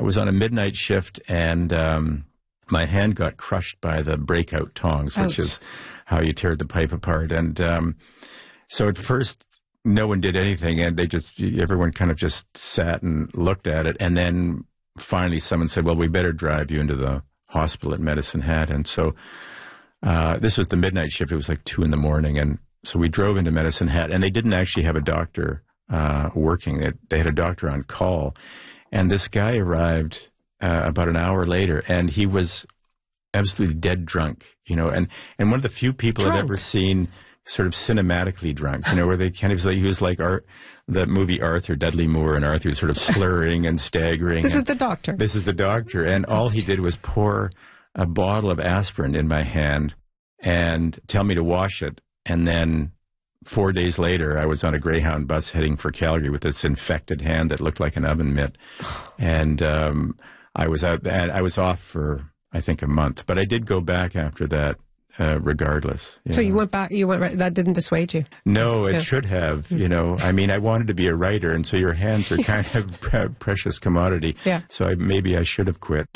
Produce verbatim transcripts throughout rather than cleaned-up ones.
was on a midnight shift, and um, my hand got crushed by the breakout tongs, which Ouch. is how you tear the pipe apart. And um, so at first, no one did anything, and they just everyone kind of just sat and looked at it. And then finally, someone said, "Well, we better drive you into the hospital at Medicine Hat." And so uh, this was the midnight shift. It was like two in the morning, and so we drove into Medicine Hat, and they didn't actually have a doctor uh, working. They, they had a doctor on call, and this guy arrived uh, about an hour later, and he was absolutely dead drunk, you know, and, and one of the few people Drunk. I've ever seen sort of cinematically drunk, you know, where they kind of like, he was like Ar- the movie Arthur, Dudley Moore, and Arthur sort of slurring and staggering. This and is the doctor. This is the doctor, and all he did was pour a bottle of aspirin in my hand and tell me to wash it. And then four days later, I was on a Greyhound bus heading for Calgary with this infected hand that looked like an oven mitt. And um, I was out, and I was off for, I think, a month. But I did go back after that, uh, regardless. You so know. you went back, you went right, that didn't dissuade you? No, it Yeah. should have, you know. I mean, I wanted to be a writer, and so your hands are Yes. kind of a precious commodity. Yeah. So I, maybe I should have quit.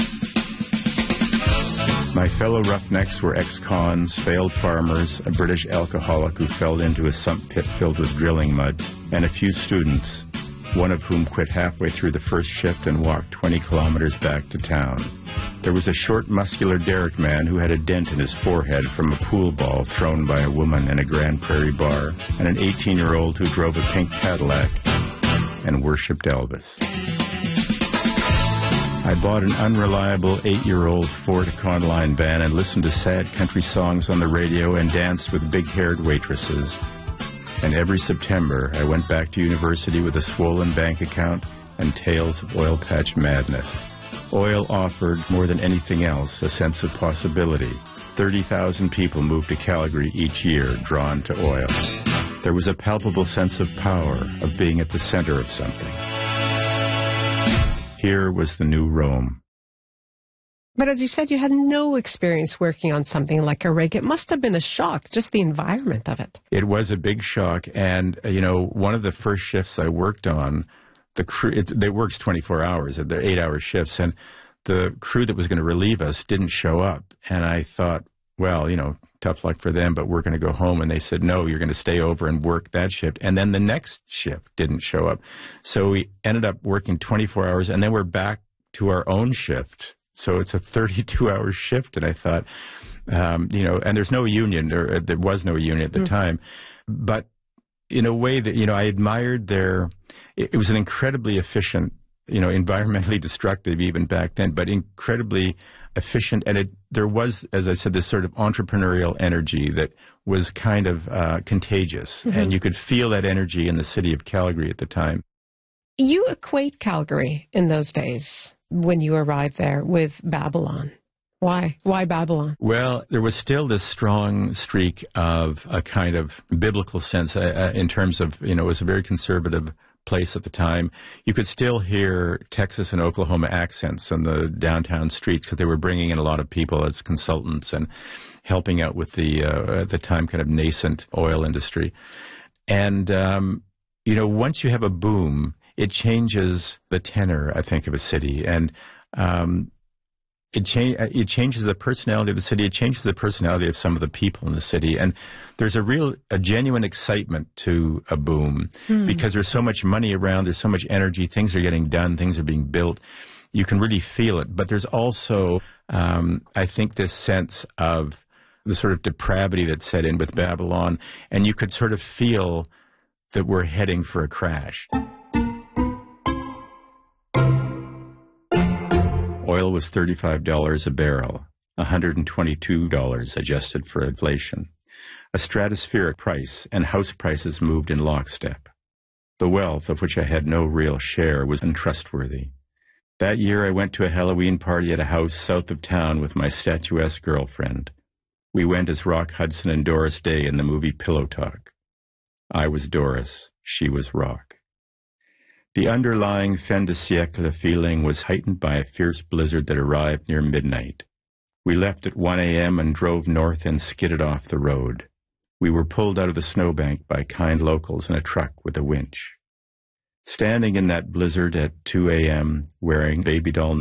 My fellow roughnecks were ex-cons, failed farmers, a British alcoholic who fell into a sump pit filled with drilling mud, and a few students, one of whom quit halfway through the first shift and walked twenty kilometers back to town. There was a short, muscular Derrick man who had a dent in his forehead from a pool ball thrown by a woman in a Grand Prairie bar, and an eighteen-year-old who drove a pink Cadillac and worshipped Elvis. I bought an unreliable eight-year-old Ford Econoline van and listened to sad country songs on the radio and danced with big-haired waitresses. And every September, I went back to university with a swollen bank account and tales of oil patch madness. Oil offered, more than anything else, a sense of possibility. thirty thousand people moved to Calgary each year, drawn to oil. There was a palpable sense of power, of being at the center of something. Here was the new Rome. But as you said, you had no experience working on something like a rig. It must have been a shock, just the environment of it. It was a big shock. And, uh, you know, one of the first shifts I worked on, the crew, it, they works twenty-four hours, they're eight-hour shifts, and the crew that was going to relieve us didn't show up. And I thought, well, you know, tough luck for them, but we're going to go home. And they said, no, you're going to stay over and work that shift. And then the next shift didn't show up. So we ended up working twenty-four hours, and then we're back to our own shift. So it's a thirty-two hour shift. And I thought, um, you know, and there's no union, or there was no union at the mm. time. But in a way that, you know, I admired their, it, it was an incredibly efficient, you know, environmentally destructive even back then, but incredibly efficient. And it, there was, as I said, this sort of entrepreneurial energy that was kind of uh, contagious. Mm-hmm. And you could feel that energy in the city of Calgary at the time. You equate Calgary in those days when you arrived there with Babylon. Why? Why Babylon? Well, there was still this strong streak of a kind of biblical sense uh, in terms of, you know, it was a very conservative place at the time. You could still hear Texas and Oklahoma accents on the downtown streets because they were bringing in a lot of people as consultants and helping out with the, uh, at the time, kind of nascent oil industry. And, um, you know, once you have a boom, it changes the tenor, I think, of a city. And um, it, cha- it changes the personality of the city. It changes the personality of some of the people in the city. And there's a real, a genuine excitement to a boom mm. because there's so much money around. There's so much energy. Things are getting done. Things are being built. You can really feel it. But there's also, um, I think, this sense of the sort of depravity that set in with Babylon. And you could sort of feel that we're heading for a crash. Oil was thirty-five dollars a barrel, one hundred twenty-two dollars adjusted for inflation. A stratospheric price, and house prices moved in lockstep. The wealth, of which I had no real share, was untrustworthy. That year I went to a Halloween party at a house south of town with my statuesque girlfriend. We went as Rock Hudson and Doris Day in the movie Pillow Talk. I was Doris, she was Rock. The underlying fin de siècle feeling was heightened by a fierce blizzard that arrived near midnight. We left at one a.m. and drove north and skidded off the road. We were pulled out of the snowbank by kind locals in a truck with a winch. Standing in that blizzard at two a.m., wearing baby doll